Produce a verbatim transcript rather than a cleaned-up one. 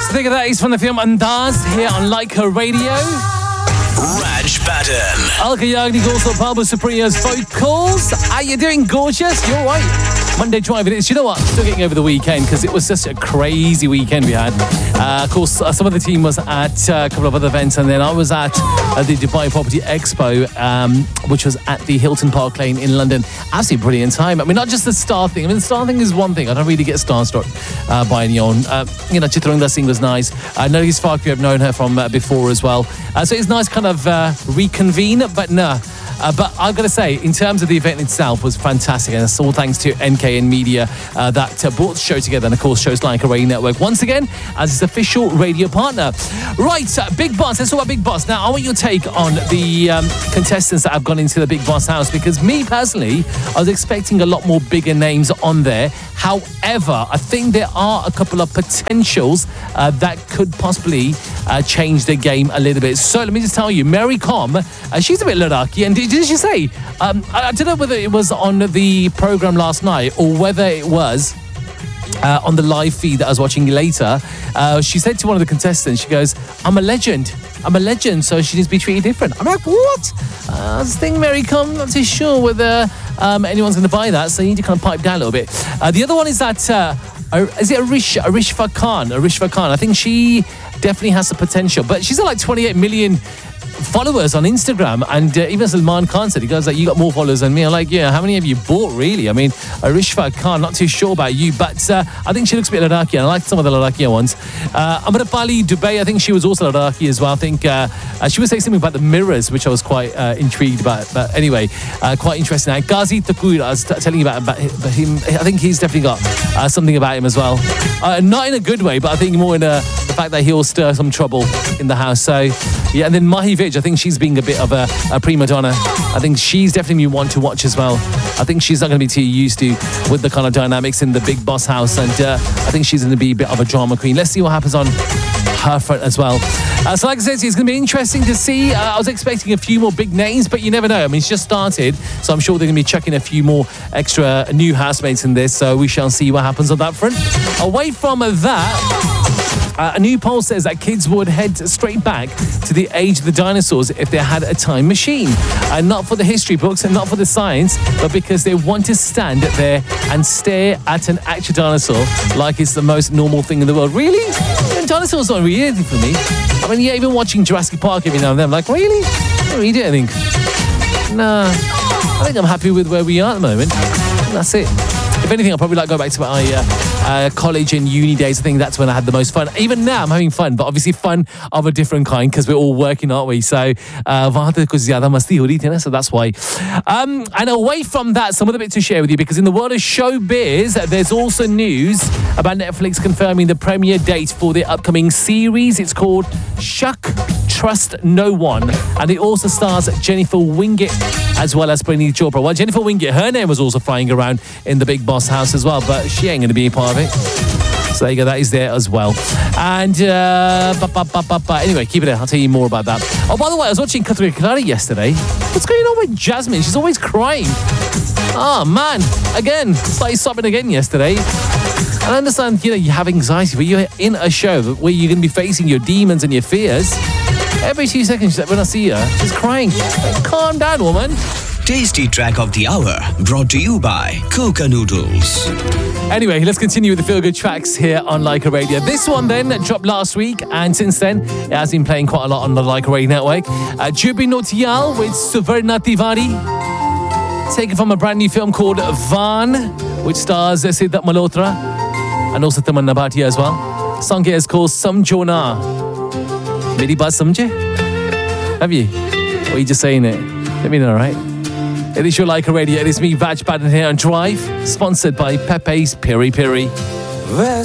So think of that is from the film Andaz here on Leica Radio. Raj Baden. Alka Yagnik, also Pablo Supriya's vocals. How you doing, gorgeous? You're right. Monday Drive it is. You know what? Still getting over the weekend because it was such a crazy weekend we had. Uh, of course, uh, some of the team was at uh, a couple of other events, and then I was at uh, the Dubai Property Expo, um, which was at the Hilton Park Lane in London. Absolutely brilliant time. I mean, not just the star thing. I mean, the star thing is one thing. I don't really get starstruck uh, by anyone. Uh, you know, Chitrangda Singh was nice. I know he's Farki. I've known her from uh, before as well. Uh, so it's nice kind of uh, reconvene, but no. Uh, but I've got to say, in terms of the event itself, was fantastic, and it's all thanks to N K N Media uh, that uh, brought the show together, and of course shows like a Radio Network once again as its official radio partner. Right, uh, Bigg Boss. Let's talk about Bigg Boss. Now, I want your take on the um, contestants that have gone into the Bigg Boss house, because me personally, I was expecting a lot more bigger names on there. However, I think there are a couple of potentials uh, that could possibly uh, change the game a little bit. So let me just tell you, Mary Com, uh, she's a bit Ladakhi, and did, did she say? Um, I, I don't know whether it was on the program last night or whether it was uh, on the live feed that I was watching later. Uh, she said to one of the contestants, she goes, "I'm a legend. I'm a legend, so she needs to be treated different." I'm like, what? Uh, I was thinking, Mary Com, I'm not too sure whether um, anyone's going to buy that, so you need to kind of pipe down a little bit. Uh, the other one is that, uh, is it Arish, Arishfa Khan? Arishfa Khan. I think she definitely has the potential, but she's got like twenty-eight million followers on Instagram, and uh, even Salman Khan said, he goes like, "You got more followers than me." I'm like, yeah, how many have you bought really? I mean, Arishfa Khan, not too sure about you, but uh, I think she looks a bit Ladakhi, and I like some of the Ladakhi ones. uh, Amrapali Dubey, I think she was also Ladakhi as well. I think uh, uh, she was saying something about the mirrors, which I was quite uh, intrigued about, but anyway, uh, quite interesting. And Ghazi Takur, I was t- telling you about, about him, I think he's definitely got uh, something about him as well, uh, not in a good way, but I think more in a, the fact that he'll stir some trouble in the house. So yeah, and then Mahi Vij, I think she's being a bit of a, a prima donna. I think she's definitely one to watch as well. I think she's not going to be too used to with the kind of dynamics in the Bigg Boss house, and uh, I think she's going to be a bit of a drama queen. Let's see what happens on her front as well. Uh, so like I said, it's going to be interesting to see. Uh, I was expecting a few more big names, but you never know. I mean, it's just started, so I'm sure they're going to be chucking a few more extra new housemates in this, so we shall see what happens on that front. Away from that, Uh, a new poll says that kids would head straight back to the age of the dinosaurs if they had a time machine. And uh, not for the history books and not for the science, but because they want to stand there and stare at an actual dinosaur like it's the most normal thing in the world. Really? And dinosaurs aren't really anything for me. I mean, yeah, even watching Jurassic Park every now and then, I'm like, really? I don't really do anything. Nah, I think I'm happy with where we are at the moment. That's it. If anything, I'll probably like go back to my uh, uh, college and uni days. I think that's when I had the most fun. Even now, I'm having fun, but obviously fun of a different kind because we're all working, aren't we? So, uh, so that's why. Um, and away from that, some other bit to share with you, because in the world of showbiz, there's also news about Netflix confirming the premiere date for their upcoming series. It's called Shuck Trust No One, and it also stars Jennifer Winget as well as Pranita Chopra. Well, Jennifer Winget, her name was also flying around in the Bigg Boss house as well, but she ain't going to be a part of it. So there you go, that is there as well. And uh, ba, ba, ba, ba, ba. Anyway, keep it there. I'll tell you more about that. Oh, by the way, I was watching Katra Kirari yesterday. What's going on with Jasmine? She's always crying. Oh man, again, started sobbing again yesterday. And I understand, you know, you have anxiety, but you're in a show where you're going to be facing your demons and your fears. Every two seconds when I see her, she's crying. Like, calm down, woman. Tasty track of the hour, brought to you by Coca Noodles. Anyway, let's continue with the feel-good tracks here on Leica Radio. This one then dropped last week, and since then, it has been playing quite a lot on the Leica Radio Network. Uh, Jubin Nautiyal with Suvarna Tiwari, taken from a brand new film called Van, which stars Siddharth Malhotra and also Tamanna Bhatia as well. Song here is called Samjhona. Meri baat samjhe? Have you? Or are you just saying it? Let me know, right? It is your Leica Radio. It is me, Raj Baden, here on Drive, sponsored by Pepe's Piri Piri.